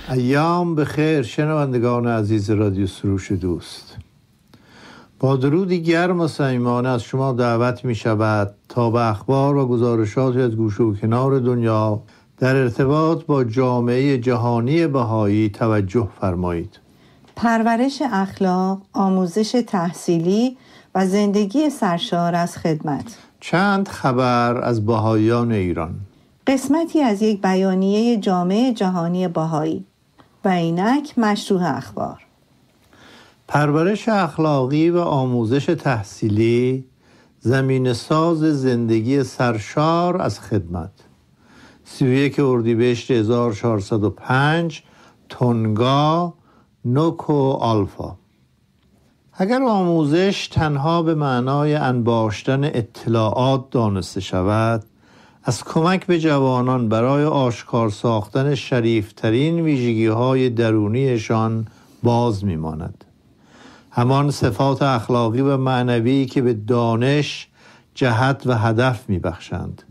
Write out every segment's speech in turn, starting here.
ایام بخیر شنوندگان عزیز رادیو سروش دوست. با درودی گرم و صمیمانه از شما دعوت می شود تا به اخبار و گزارشات از گوشه و کنار دنیا در ارتباط با جامعه جهانی بهایی توجه فرمایید. پرورش اخلاق، آموزش تحصیلی و زندگی سرشار از خدمت. چند خبر از بهاییان ایران. قسمتی از یک بیانیه جامعه جهانی بهایی. و اینک مشروع اخبار. پرورش اخلاقی و آموزش تحصیلی زمین ساز زندگی سرشار از خدمت. 31 اردیبهشت 1405 تونگا نوکو آلفا. اگر آموزش تنها به معنای انباشتن اطلاعات دانسته شود، از کمک به جوانان برای آشکار ساختن شریفترین ویژگی‌های درونیشان باز می‌ماند. همان صفات اخلاقی و معنوی که به دانش، جهت و هدف می‌بخشند.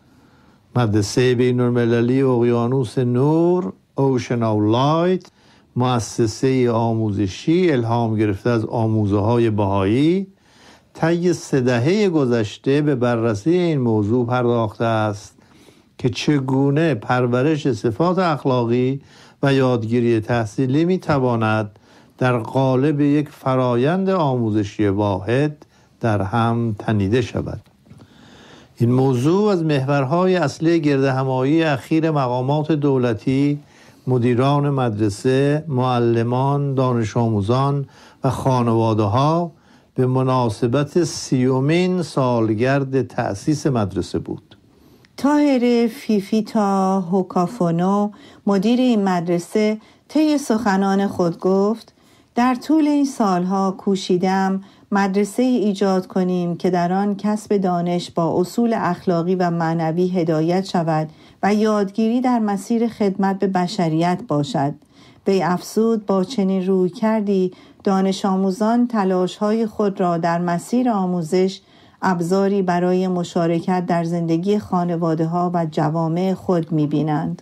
مدرسه بین‌المللی اقیانوس نور، اوشن آف لایت، مؤسسه آموزشی الهام گرفته از آموزه‌های بهایی، طی 3 دهه گذشته به بررسی این موضوع پرداخته است که چگونه پرورش صفات اخلاقی و یادگیری تحصیلی می‌تواند در قالب یک فرایند آموزشی واحد در هم تنیده شود. این موضوع از محورهای اصلی گردهمایی اخیر مقامات دولتی، مدیران مدرسه، معلمان، دانش آموزان و خانواده‌ها به مناسبت 30مین سالگرد تأسیس مدرسه بود. طاهر فیفیتا هوکافونو مدیر این مدرسه طی سخنان خود گفت: در طول این سالها کوشیدم مدرسه ایجاد کنیم که در آن کسب دانش با اصول اخلاقی و معنوی هدایت شود و یادگیری در مسیر خدمت به بشریت باشد. وی افزود با چنین روی کردی دانش آموزان تلاش‌های خود را در مسیر آموزش ابزاری برای مشارکت در زندگی خانواده‌ها و جوامع خود می‌بینند.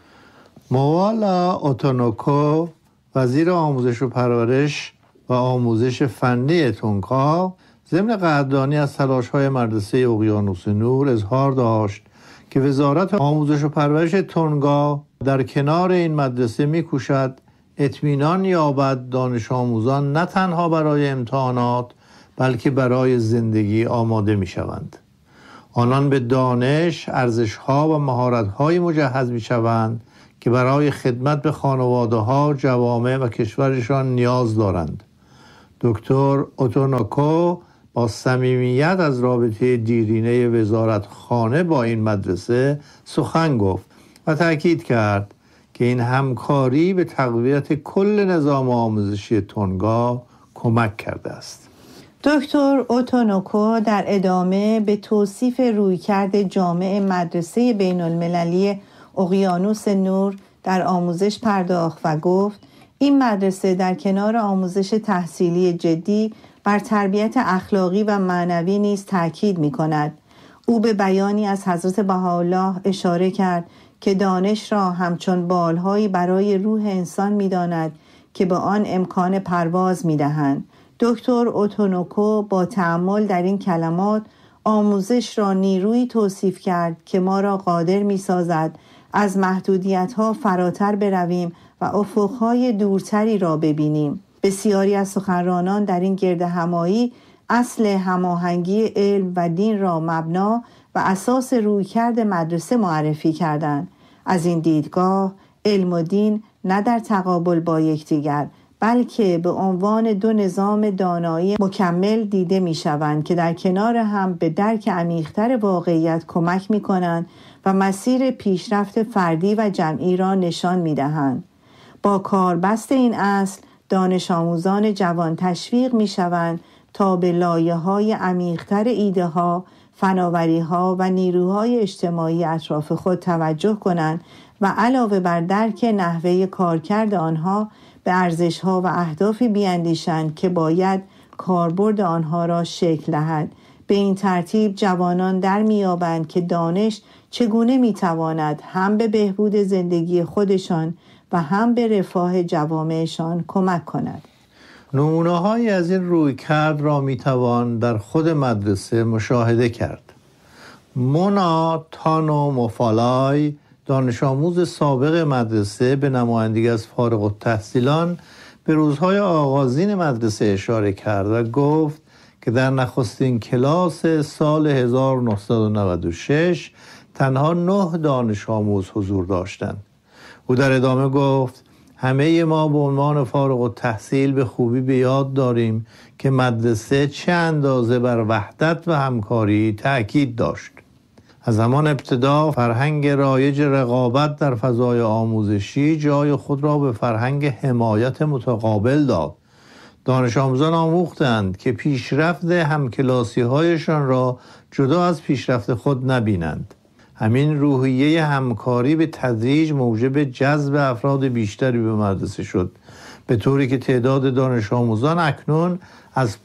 موالا اوتونوکو وزیر آموزش و پرورش و آموزش فنی تونگا ضمن قدردانی از تلاش‌های مدرسه اقیانوس نور اظهار داشت که وزارت آموزش و پرورش تونگا در کنار این مدرسه می‌کوشد اطمینان یابد دانش آموزان نه تنها برای امتحانات بلکه برای زندگی آماده می‌شوند. آنان به دانش، ارزش‌ها و مهارت‌های مجهز می‌شوند که برای خدمت به خانواده‌ها، جوامع و کشورشان نیاز دارند. دکتر اوتونوکو با صمیمیت از رابطه دیرینه وزارتخانه با این مدرسه سخن گفت و تأکید کرد که این همکاری به تقویت کل نظام آموزشی تونگا کمک کرده است. دکتر اوتونوکو در ادامه به توصیف رویکرد جامع مدرسه بین‌المللی اقیانوس نور در آموزش پرداخت و گفت: این مدرسه در کنار آموزش تحصیلی جدی بر تربیت اخلاقی و معنوی نیز تأکید می‌کند. او به بیانی از حضرت بهاءالله اشاره کرد که دانش را همچون بالهایی برای روح انسان می‌داند که به آن امکان پرواز می‌دهند. دکتر اوتونوکو با تأمل در این کلمات آموزش را نیرویی توصیف کرد که ما را قادر می‌سازد از محدودیت‌ها فراتر برویم و افق‌های دورتری را ببینیم. بسیاری از سخنرانان در این گردهمایی اصل هماهنگی علم و دین را مبنا و اساس رویکرد مدرسه معرفی کردند. از این دیدگاه علم و دین نه در تقابل با یکدیگر بلکه به عنوان 2 نظام دانایی مکمل دیده می شوند که در کنار هم به درک عمیق‌تر واقعیت کمک می کنند و مسیر پیشرفت فردی و جمعی را نشان می دهند. با کاربست این اصل دانش آموزان جوان تشویق می شوند تا به لایه‌های عمیق‌تر ایده‌ها، فناوری‌ها و نیروهای اجتماعی اطراف خود توجه کنند و علاوه بر درک نحوه کارکرد آنها به ارزش‌ها و اهدافی بیاندیشند که باید کاربرد آنها را شکل دهد. به این ترتیب جوانان در می‌یابند که دانش چگونه می‌تواند هم به بهبود زندگی خودشان و هم به رفاه جوامعشان کمک کند. نمونه‌هایی از این رویکرد را میتوان در خود مدرسه مشاهده کرد. مونا تانو موفالای، دانش آموز سابق مدرسه، به نمایندگی از فارغ التحصیلان به روزهای آغازین مدرسه اشاره کرد و گفت که در نخستین کلاس سال 1996 تنها 9 دانش آموز حضور داشتند. او در ادامه گفت همه ما به عنوان فارغ التحصیل به خوبی به یاد داریم که مدرسه چه اندازه بر وحدت و همکاری تأکید داشت. از همان ابتدا فرهنگ رایج رقابت در فضای آموزشی جای خود را به فرهنگ حمایت متقابل داد. دانش آموزان آموختند که پیشرفت همکلاسی هایشان را جدا از پیشرفت خود نبینند. همین روحیه همکاری به تدریج موجب جذب افراد بیشتری به مدرسه شد، به طوری که تعداد دانش آموزان اکنون از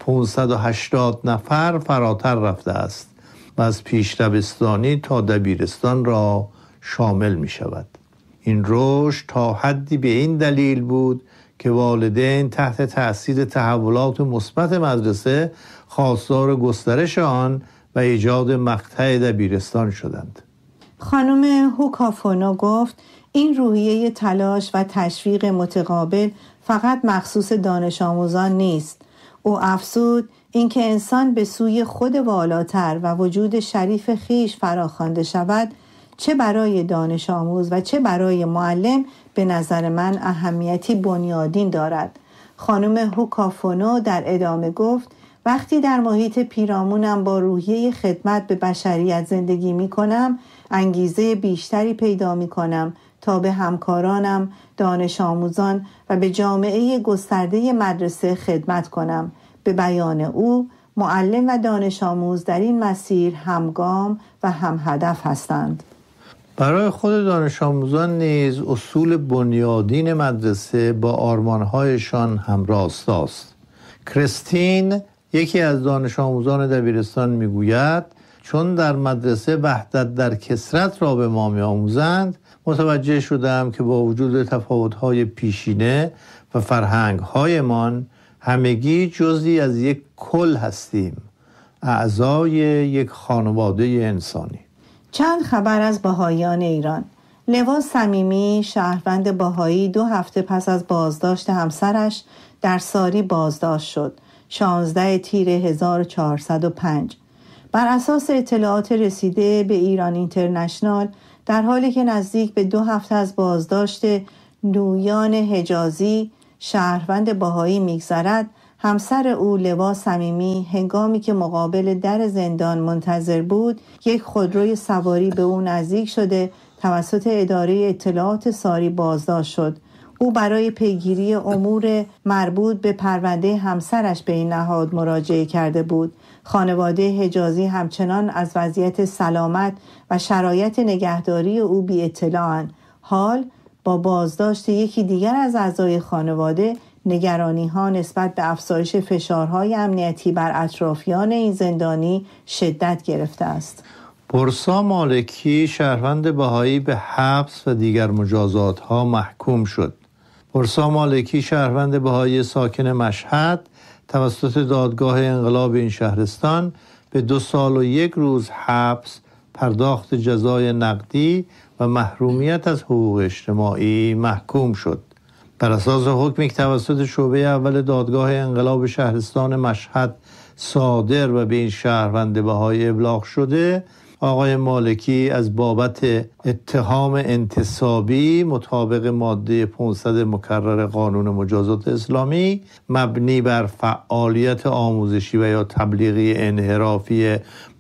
580 نفر فراتر رفته است و از پیش دبستانی تا دبیرستان را شامل می شود. این رشد تا حدی به این دلیل بود که والدین تحت تأثیر تحولات مثبت مدرسه خواستار گسترش آن و ایجاد مقطع دبیرستان شدند. خانم هوکافونو گفت این روحیه تلاش و تشویق متقابل فقط مخصوص دانش آموزان نیست. او افزود اینکه انسان به سوی خود والاتر و وجود شریف خیش فراخوانده شود، چه برای دانش آموز و چه برای معلم، به نظر من اهمیتی بنیادین دارد. خانم هوکافونو در ادامه گفت وقتی در محیط پیرامونم با روحیه خدمت به بشریت زندگی می کنم، انگیزه بیشتری پیدا می کنم تا به همکارانم، دانش آموزان و به جامعه گسترده مدرسه خدمت کنم. به بیان او، معلم و دانش آموز در این مسیر همگام و هم هدف هستند. برای خود دانش آموزان نیز اصول بنیادین مدرسه با آرمان‌هایشان هم راستاست. کریستین، یکی از دانش آموزان دبیرستان، میگوید چون در مدرسه وحدت در کثرت را به ما می‌آموزند، متوجه شدم که با وجود تفاوت‌های پیشینه و فرهنگ‌هایمان، همگی جزئی از یک کل هستیم، اعضای یک خانواده انسانی. چند خبر از بهائیان ایران. لوا صمیمی، شهروند بهایی، 2 هفته پس از بازداشت همسرش در ساری بازداشت شد. 16 تیر 1405. بر اساس اطلاعات رسیده به ایران اینترنشنال، در حالی که نزدیک به 2 هفته از بازداشت نویان حجازی، شهروند بهایی می‌گذرد، همسر او لوا صمیمی هنگامی که مقابل در زندان منتظر بود، یک خودروی سواری به او نزدیک شده توسط اداره اطلاعات ساری بازداشت شد. او برای پیگیری امور مربوط به پرونده همسرش به این نهاد مراجعه کرده بود. خانواده حجازی همچنان از وضعیت سلامت و شرایط نگهداری او بی اطلاعند. حال با بازداشت یکی دیگر از اعضای خانواده، نگرانی‌ها نسبت به افزایش فشارهای امنیتی بر اطرافیان این زندانی شدت گرفته است. پرسا مالکی، شهروند بهایی، به حبس و دیگر مجازات‌ها محکوم شد. پرسا مالکی، شهروند بهایی ساکن مشهد، توسط دادگاه انقلاب این شهرستان به 2 سال و 1 روز حبس، پرداخت جزای نقدی و محرومیت از حقوق اجتماعی محکوم شد. بر اساس حکمی که توسط شعبه اول دادگاه انقلاب شهرستان مشهد صادر و به این شهروند بهایی ابلاغ شده، آقای مالکی از بابت اتهام انتصابی مطابق ماده 500 مکرر قانون مجازات اسلامی مبنی بر فعالیت آموزشی و یا تبلیغی انحرافی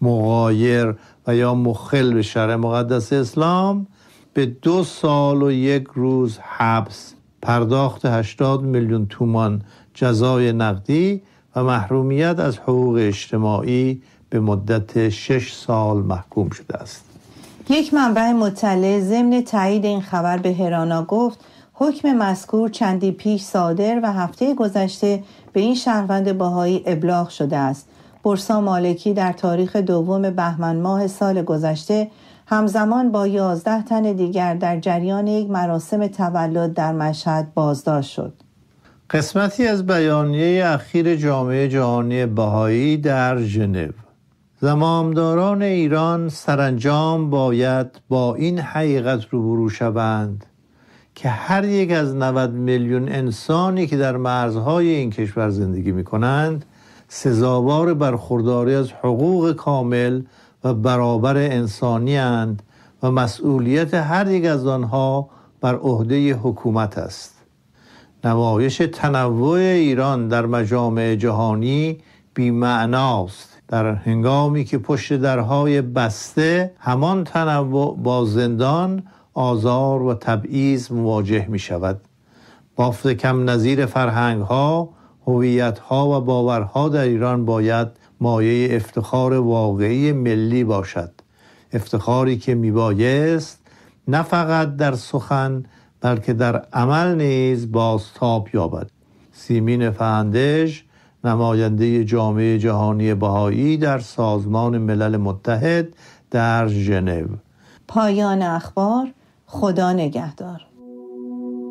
مغایر و یا مخل به شرع مقدس اسلام به 2 سال و 1 روز حبس، پرداخت 80 میلیون تومان جزای نقدی و محرومیت از حقوق اجتماعی به مدت 6 سال محکوم شده است. یک منبع مطلع ضمن تایید این خبر به هرانا گفت حکم مذکور چندی پیش صادر و هفته گذشته به این شهروند بهایی ابلاغ شده است. پرسا مالکی در تاریخ 2 بهمن ماه سال گذشته همزمان با 11 تن دیگر در جریان یک مراسم تولد در مشهد بازداشت شد. قسمتی از بیانیه اخیر جامعه جهانی بهایی در ژنو. زمامداران ایران سرانجام باید با این حقیقت روبرو شوند که هر یک از 90 میلیون انسانی که در مرزهای این کشور زندگی می کنند سزاوار برخورداری از حقوق کامل و برابر انسانی اند و مسئولیت هر یک از آنها بر عهده حکومت است. نمایش تنوع ایران در مجامع جهانی بی‌معناست در هنگامی که پشت درهای بسته همان تنوع با زندان، آزار و تبعیض مواجه می شود. بافت کم نظیر فرهنگ‌ها، هویت‌ها و باورها در ایران باید مایه افتخار واقعی ملی باشد. افتخاری که میبایست نه فقط در سخن بلکه در عمل نیز بازتاب یابد. سیمین فهندش، نماینده جامعه جهانی بهایی در سازمان ملل متحد در ژنو. پایان اخبار. خدا نگهدار.